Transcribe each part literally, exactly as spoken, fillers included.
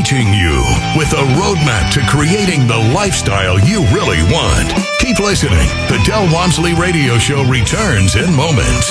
reaching you with a roadmap to creating the lifestyle you really want. Keep listening. The Del Walmsley Radio Show returns in moments.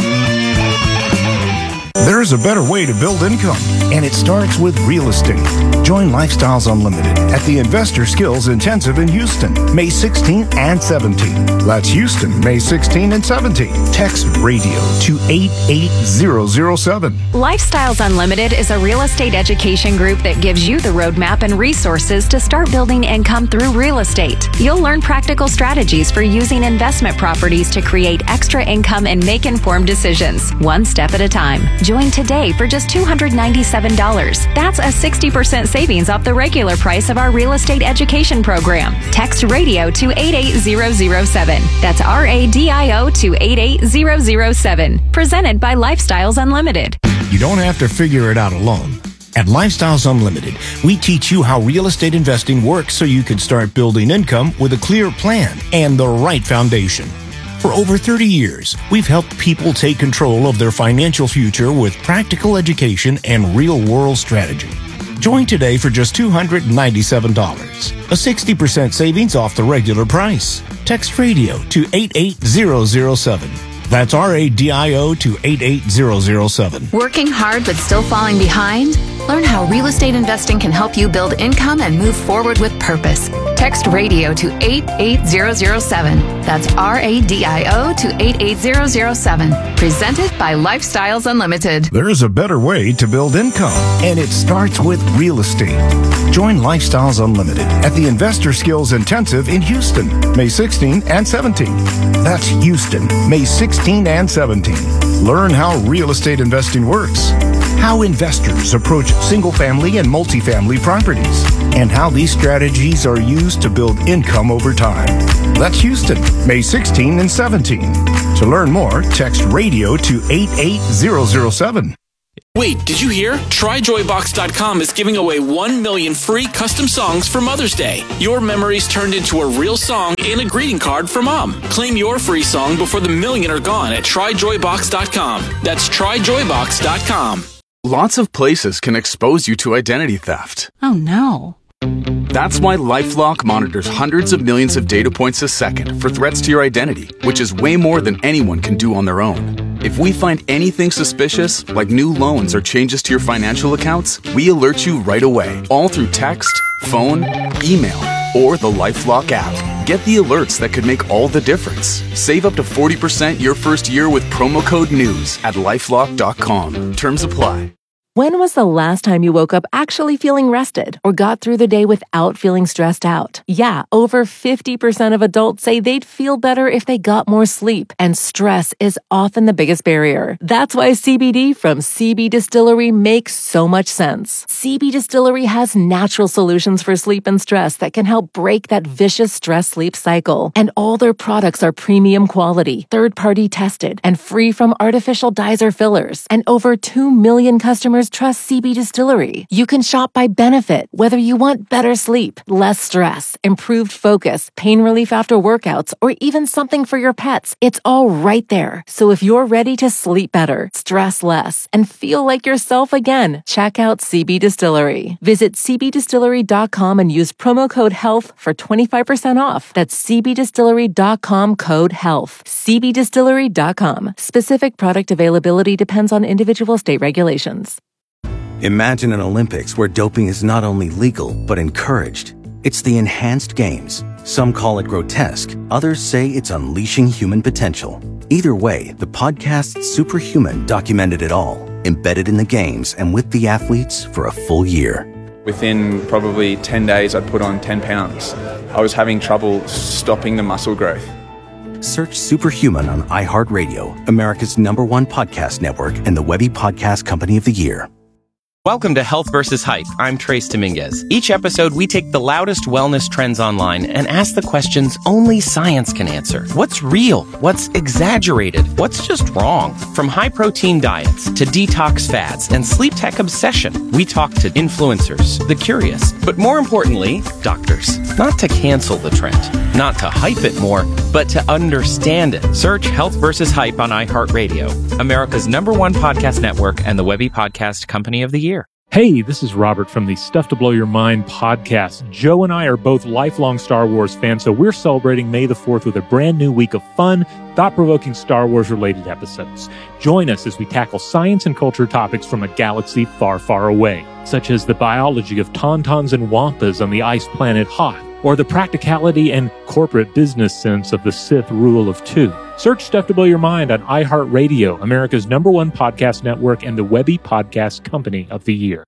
There's a better way to build income, and it starts with real estate. Join Lifestyles Unlimited at the Investor Skills Intensive in Houston, May sixteenth and seventeenth. That's Houston, May sixteenth and seventeenth. Text radio to eight eight zero zero seven. Lifestyles Unlimited is a real estate education group that gives you the roadmap and resources to start building income through real estate. You'll learn practical strategies for using investment properties to create extra income and make informed decisions, one step at a time. Join today for just two hundred ninety-seven dollars. That's a sixty percent savings off the regular price of our real estate education program. Text radio to eight eight zero zero seven. That's R A D I O to eight eight zero zero seven. Presented by Lifestyles Unlimited. You don't have to figure it out alone. At Lifestyles Unlimited, we teach you how real estate investing works so you can start building income with a clear plan and the right foundation. For over thirty years, we've helped people take control of their financial future with practical education and real-world strategy. Join today for just two hundred ninety-seven dollars, a sixty percent savings off the regular price. Text radio to eight eight zero zero seven. That's R A D I O to eight eight zero zero seven. Working hard but still falling behind? Learn how real estate investing can help you build income and move forward with purpose. Text radio to eight eight zero zero seven. That's R A D I O to eight eight zero zero seven. Presented by Lifestyles Unlimited. There's a better way to build income, and it starts with real estate. Join Lifestyles Unlimited at the Investor Skills Intensive in Houston, May sixteenth and seventeenth. That's Houston, May sixteenth and seventeenth. Learn how real estate investing works, how investors approach single-family and multifamily properties, and how these strategies are used to build income over time. That's Houston, May sixteenth and seventeenth. To learn more, text radio to eight eight zero zero seven. Wait, did you hear? Try Joy Box dot com is giving away one million free custom songs for Mother's Day. Your memories turned into a real song and a greeting card for Mom. Claim your free song before the million are gone at Try Joy Box dot com. That's Try Joy Box dot com. Lots of places can expose you to identity theft. Oh no. That's why LifeLock monitors hundreds of millions of data points a second for threats to your identity, which is way more than anyone can do on their own. If we find anything suspicious, like new loans or changes to your financial accounts, we alert you right away, all through text, phone, email, or the LifeLock app. Get the alerts that could make all the difference. Save up to forty percent your first year with promo code NEWS at lifelock dot com. Terms apply. When was the last time you woke up actually feeling rested or got through the day without feeling stressed out? Yeah, over fifty percent of adults say they'd feel better if they got more sleep, and stress is often the biggest barrier. That's why C B D from C B Distillery makes so much sense. C B Distillery has natural solutions for sleep and stress that can help break that vicious stress-sleep cycle. And all their products are premium quality, third-party tested, and free from artificial dyes or fillers. And over two million customers trust C B Distillery. You can shop by benefit, whether you want better sleep, less stress, improved focus, pain relief after workouts, or even something for your pets. It's all right there. So if you're ready to sleep better, stress less, and feel like yourself again, check out C B Distillery. Visit C B distillery dot com and use promo code HEALTH for twenty-five percent off. That's C B distillery dot com code HEALTH. C B distillery dot com. Specific product availability depends on individual state regulations. Imagine an Olympics where doping is not only legal, but encouraged. It's the enhanced games. Some call it grotesque. Others say it's unleashing human potential. Either way, the podcast Superhuman documented it all, embedded in the games and with the athletes for a full year. Within probably ten days, I'd put on ten pounds. I was having trouble stopping the muscle growth. Search Superhuman on iHeartRadio, America's number one podcast network, and the Webby Podcast Company of the Year. Welcome to Health versus Hype. I'm Trace Dominguez. Each episode, we take the loudest wellness trends online and ask the questions only science can answer. What's real? What's exaggerated? What's just wrong? From high-protein diets to detox fads and sleep tech obsession, we talk to influencers, the curious, but more importantly, doctors. Not to cancel the trend, not to hype it more, but to understand it. Search Health versus Hype on iHeartRadio, America's number one podcast network and the Webby Podcast Company of the Year. Hey, this is Robert from the Stuff to Blow Your Mind podcast. Joe and I are both lifelong Star Wars fans, so we're celebrating May the fourth with a brand new week of fun, thought-provoking Star Wars-related episodes. Join us as we tackle science and culture topics from a galaxy far, far away, such as the biology of tauntauns and wampas on the ice planet Hoth, or the practicality and corporate business sense of the Sith rule of two. Search Stuff to Blow Your Mind on iHeartRadio, America's number one podcast network and the Webby Podcast Company of the Year.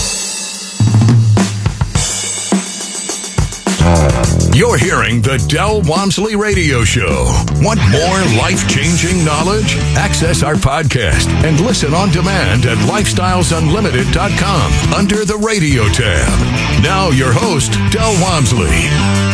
You're hearing the Del Walmsley Radio Show. Want more life-changing knowledge? Access our podcast and listen on demand at lifestyles unlimited dot com under the radio tab. Now your host, Del Walmsley.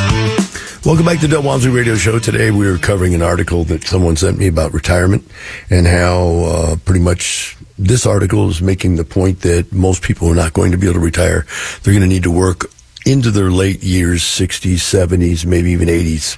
Welcome back to the Del Walmsley Radio Show. Today we are covering an article that someone sent me about retirement and how uh, pretty much this article is making the point that most people are not going to be able to retire. They're going to need to work into their late years, sixties, seventies, maybe even eighties.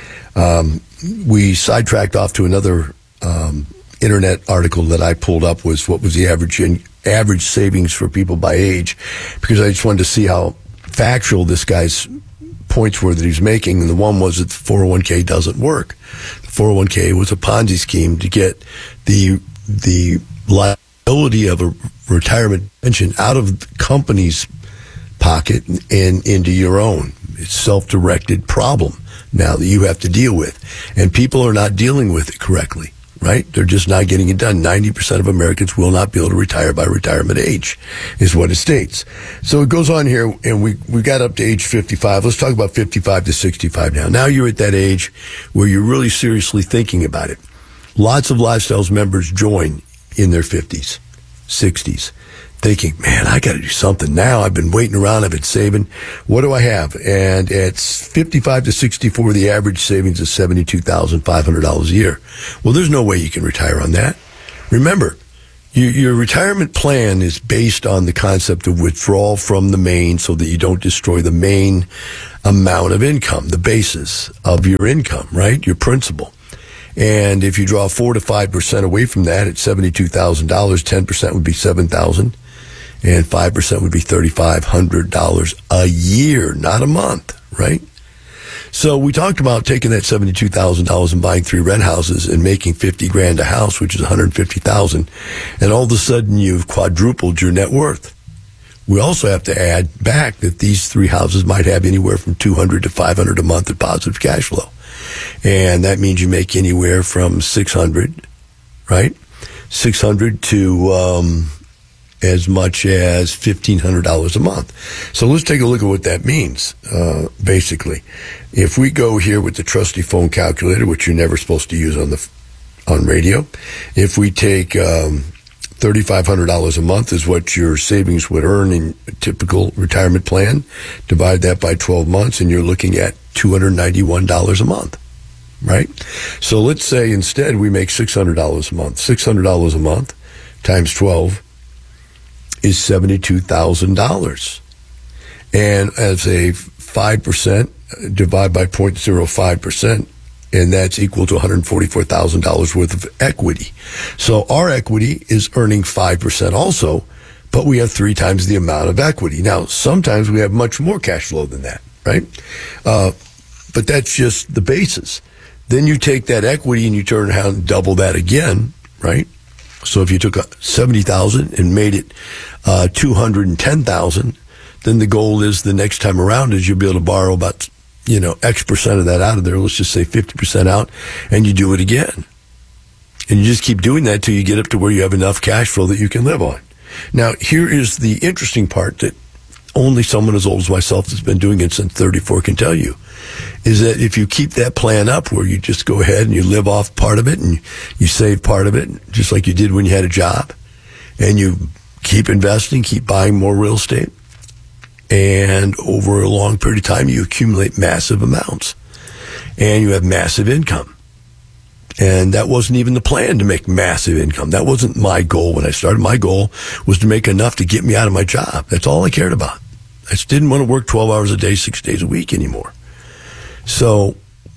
Um, we sidetracked off to another um, internet article that I pulled up was what was the average in, average savings for people by age, because I just wanted to see how factual this guy's points were that he was making. And the one was that the four oh one k doesn't work. The four oh one k was a Ponzi scheme to get the the liability of a retirement pension out of the company's pocket and into your own. It's a self-directed problem now that you have to deal with. And people are not dealing with it correctly, right? They're just not getting it done. ninety percent of Americans will not be able to retire by retirement age, is what it states. So it goes on here, and we, we got up to age fifty-five. Let's talk about fifty-five to sixty-five now. Now you're at that age where you're really seriously thinking about it. Lots of Lifestyles members join in their fifties, sixties. Thinking, man, I got to do something now. I've been waiting around. I've been saving. What do I have? And at fifty-five to sixty-four, the average savings is seventy-two thousand five hundred dollars a year. Well, there's no way you can retire on that. Remember, you, your retirement plan is based on the concept of withdrawal from the main so that you don't destroy the main amount of income, the basis of your income, right? Your principal. And if you draw four to five percent away from that at seventy-two thousand dollars, ten percent would be seven thousand dollars. And five percent would be three thousand five hundred dollars a year, not a month, right? So we talked about taking that seventy-two thousand dollars and buying three rent houses and making fifty grand a house, which is one hundred fifty thousand dollars. And all of a sudden you've quadrupled your net worth. We also have to add back that these three houses might have anywhere from two hundred to five hundred a month in positive cash flow. And that means you make anywhere from six hundred, right? six hundred to, um, as much as fifteen hundred dollars a month. So let's take a look at what that means, uh, basically. If we go here with the trusty phone calculator, which you're never supposed to use on the on radio, if we take um, three thousand five hundred dollars a month is what your savings would earn in a typical retirement plan, divide that by twelve months, and you're looking at two hundred ninety-one dollars a month, right? So let's say instead we make six hundred dollars a month. six hundred dollars a month times twelve is seventy-two thousand dollars. And as a five percent, divide by zero point zero five percent, and that's equal to one hundred forty-four thousand dollars worth of equity. So our equity is earning five percent also, but we have three times the amount of equity. Now, sometimes we have much more cash flow than that, right? Uh, but that's just the basis. Then you take that equity and you turn around and double that again, right? So if you took seventy thousand dollars and made it uh, two hundred ten thousand dollars, then the goal is the next time around is you'll be able to borrow about, you know, X percent of that out of there. Let's just say fifty percent out, and you do it again. And you just keep doing that till you get up to where you have enough cash flow that you can live on. Now, here is the interesting part that only someone as old as myself that's been doing it since thirty-four can tell you, is that if you keep that plan up where you just go ahead and you live off part of it and you save part of it, just like you did when you had a job, and you keep investing, keep buying more real estate, and over a long period of time you accumulate massive amounts and you have massive income. And that wasn't even the plan to make massive income. That wasn't my goal when I started. My goal was to make enough to get me out of my job. That's all I cared about. I just didn't want to work twelve hours a day, six days a week anymore. So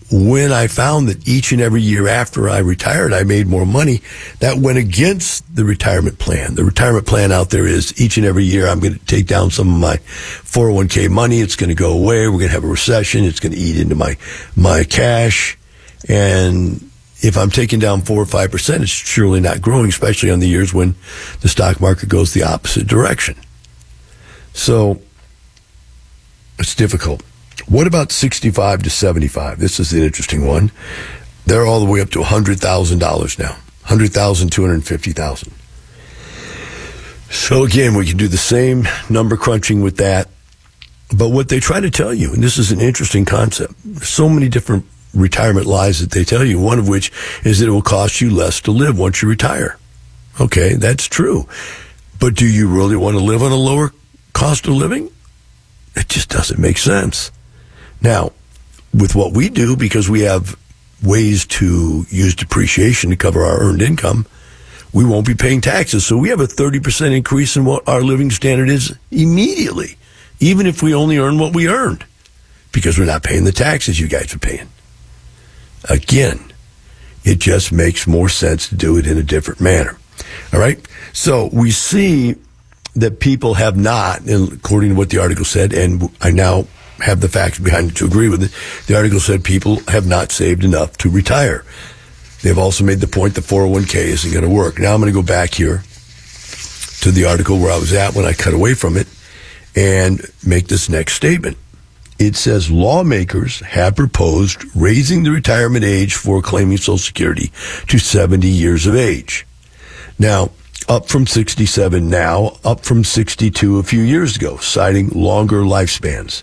when I found that each and every year after I retired, I made more money, that went against the retirement plan. The retirement plan out there is each and every year I'm going to take down some of my four oh one k money. It's going to go away. We're going to have a recession. It's going to eat into my, my cash. And if I'm taking down four or five percent, it's surely not growing, especially on the years when the stock market goes the opposite direction. So it's difficult. What about sixty-five to seventy-five? This is an interesting one. They're all the way up to one hundred thousand dollars now. one hundred thousand dollars, two hundred fifty thousand dollars. So again, we can do the same number crunching with that. But what they try to tell you, and this is an interesting concept, there's so many different retirement lies that they tell you, one of which is that it will cost you less to live once you retire. Okay, that's true. But do you really want to live on a lower cost of living? It just doesn't make sense. Now, with what we do, because we have ways to use depreciation to cover our earned income, we won't be paying taxes. So we have a thirty percent increase in what our living standard is immediately, even if we only earn what we earned, because we're not paying the taxes you guys are paying. Again, it just makes more sense to do it in a different manner. All right? So we see that people have not, according to what the article said, and I now have the facts behind it to agree with it, the article said people have not saved enough to retire. They've also made the point that four oh one k isn't going to work. Now I'm going to go back here to the article where I was at when I cut away from it and make this next statement. It says lawmakers have proposed raising the retirement age for claiming Social Security to seventy years of age. Now, up from sixty-seven now, up from sixty-two a few years ago, citing longer lifespans.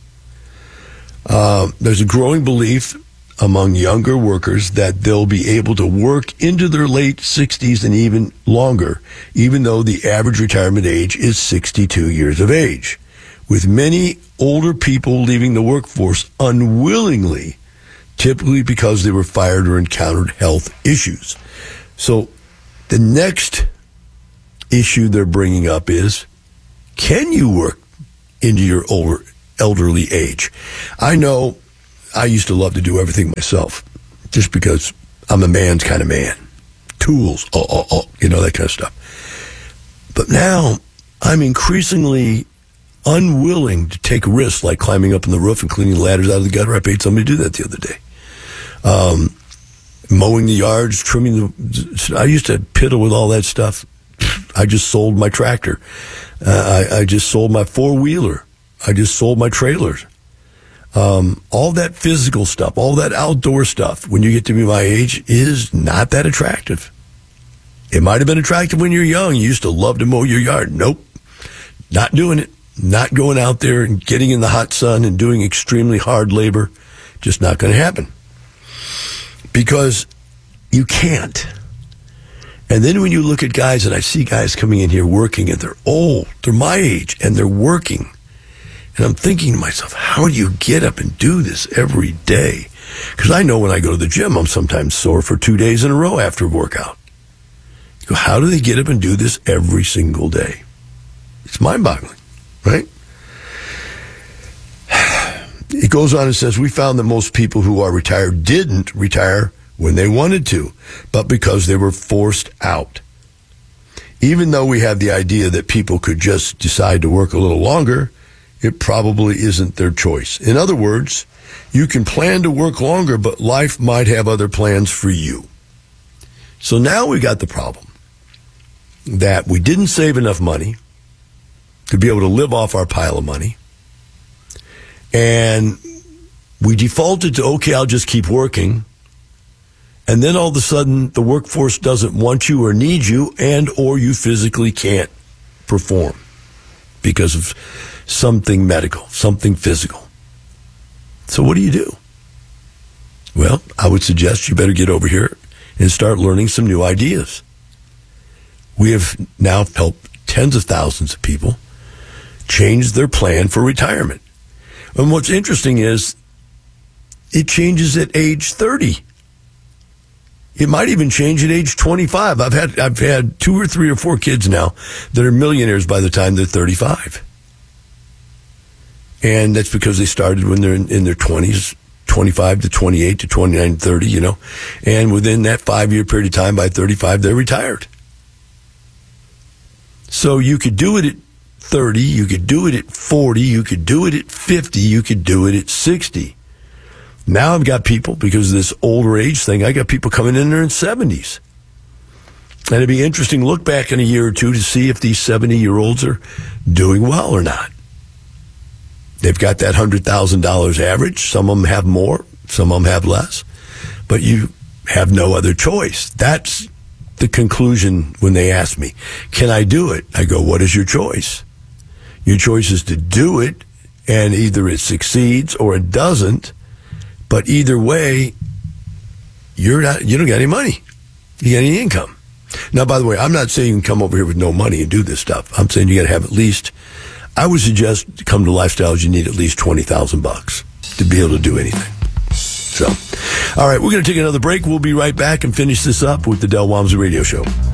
Uh, there's a growing belief among younger workers that they'll be able to work into their late sixties and even longer, even though the average retirement age is sixty-two years of age, with many older people leaving the workforce unwillingly, typically because they were fired or encountered health issues. So the next issue they're bringing up is, can you work into your older elderly age? I know I used to love to do everything myself just because I'm a man's kind of man. Tools, oh, oh, oh, you know, that kind of stuff. But now I'm increasingly unwilling to take risks like climbing up on the roof and cleaning ladders out of the gutter. I paid somebody to do that the other day. Um, mowing the yards, trimming the... I used to piddle with all that stuff. I just sold my tractor. Uh, I, I just sold my four-wheeler. I just sold my trailers. Um, all that physical stuff, all that outdoor stuff, when you get to be my age, is not that attractive. It might have been attractive when you're young. You used to love to mow your yard. Nope. Not doing it. Not going out there and getting in the hot sun and doing extremely hard labor. Just not going to happen. Because you can't. And then when you look at guys, and I see guys coming in here working, and they're old, they're my age, and they're working. And I'm thinking to myself, how do you get up and do this every day? Because I know when I go to the gym, I'm sometimes sore for two days in a row after a workout. You go, how do they get up and do this every single day? It's mind-boggling, right? It goes on and says, we found that most people who are retired didn't retire when they wanted to, but because they were forced out. Even though we have the idea that people could just decide to work a little longer, it probably isn't their choice. In other words, you can plan to work longer, but life might have other plans for you. So now we got the problem that we didn't save enough money to be able to live off our pile of money. And we defaulted to, okay, I'll just keep working. And then all of a sudden, the workforce doesn't want you or need you, and or you physically can't perform because of something medical, something physical. So what do you do? Well, I would suggest you better get over here and start learning some new ideas. We have now helped tens of thousands of people change their plan for retirement. And what's interesting is it changes at age thirty. It might even change at age twenty-five. I've had I've had two or three or four kids now that are millionaires by the time they're thirty-five. And that's because they started when they're in, in their twenties, twenty-five to twenty-eight to twenty-nine, thirty, you know. And within that five-year period of time, by thirty-five, they're retired. So you could do it at thirty, you could do it at forty, you could do it at fifty, you could do it at sixty. Now I've got people, because of this older age thing, I got people coming in there in seventies. And it'd be interesting to look back in a year or two to see if these seventy-year-olds are doing well or not. They've got that one hundred thousand dollars average. Some of them have more, some of them have less. But you have no other choice. That's the conclusion when they ask me, can I do it? I go, what is your choice? Your choice is to do it, and either it succeeds or it doesn't. But either way, you're not, you don't got any money. You got any income. Now, by the way, I'm not saying you can come over here with no money and do this stuff. I'm saying you got to have at least, I would suggest to come to Lifestyles, you need at least twenty thousand bucks to be able to do anything. So, all right, we're going to take another break. We'll be right back and finish this up with the Del Walmsley Radio Show.